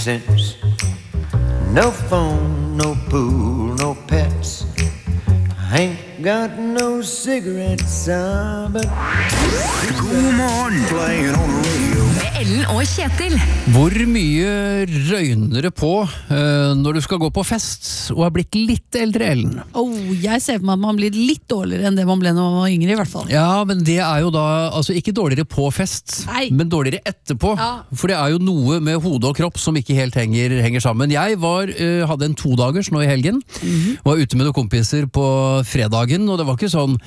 sense. No phone, no pool, no pets. Ain't got no cigarettes, but God morgen, playing on the radio. Med Ellen og Kjetil. Hvor mye røyner det på når du skal gå på fest og har blitt litt eldre, Ellen? Jeg ser for meg at man blir litt dårligere enn det man ble når man var yngre, i hvert fall. Ja, men det er jo da altså ikke dårligere på fest, Nei. men dårligere etterpå. Ja. For det er jo noe med hode og kropp som ikke helt henger sammen. Jeg hadde en 2-dagers nå i helgen, var ute med noen kompiser på fredagen, og det var ikke sånn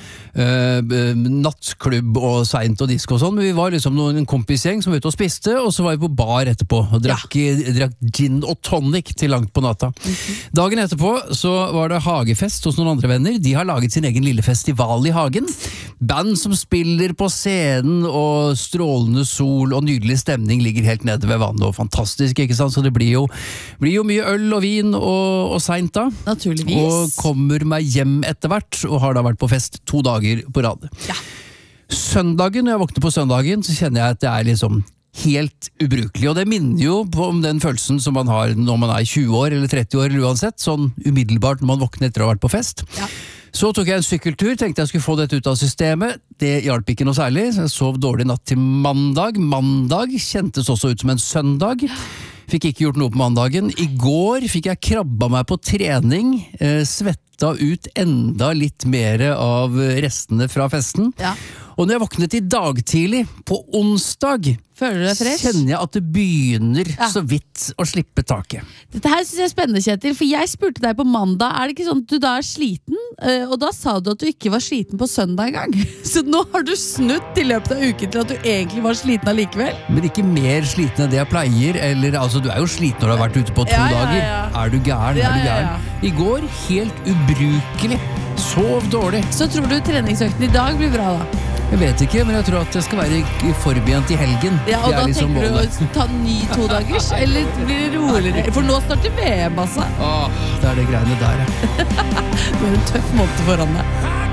nattklubb og seint og disk og sånn, men vi var liksom en kompisgjeng som var ute og spiste, og så var vi på bar etterpå og drakk gin og tonic til langt på natta. Dagen etterpå så var det hagefest hos noen andre venner. De har laget sin egen lille festival i hagen. Band som spiller på scenen, og strålende sol og nydelig stemning ligger helt nede ved vannet, og fantastisk, ikke sant? Så det blir jo mye øl og vin og seint da. Naturligvis. Og kommer meg hjem etter hvert, og har da vært på fest 2 dager på rad. Ja. Søndagen, når jeg våkner på søndagen, så kjenner jeg at det er liksom helt ubrukelig, og det minner jo om den følelsen som man har når man er 20 år eller 30 år, eller uansett, sånn umiddelbart når man våkner etter å ha vært på fest. Ja. Så tok jeg en sykkeltur, tenkte jeg skulle få dette ut av systemet. Det hjalp ikke noe særlig, så jeg sov dårlig natt til mandag. Mandag kjentes også ut som en søndag. Fikk ikke gjort noe på mandagen. I går fikk jeg krabba meg på trening, svetta ut enda litt mer av restene fra festen. Ja. Og når jeg våknet i dag tidlig, på onsdag, føler du deg fresh? Kjenner jeg at det begynner så vidt å slippe taket. Dette her synes jeg er spennende, Kjetil, for jeg spurte deg på mandag, er det ikke sånn at du da er sliten? Og da sa du at du ikke var sliten på søndag en gang. Så nå har du snudd i løpet av uken til at du egentlig var sliten allikevel? Men ikke mer sliten enn det jeg pleier, eller altså du er jo sliten når du har vært ute på 2 dager. Er du gæren? Ja. I går, helt ubrukelig. Sov dårlig. Så tror du treningsøkten i dag blir bra da? Jeg vet ikke, men jeg tror at det skal være forberedt i helgen. Ja, og da liksom tenker du å ta ny 2 dagers, eller blir det roligere? For nå starter VM, altså. Det er det greiene der, ja. Du har en tøff måned foran deg.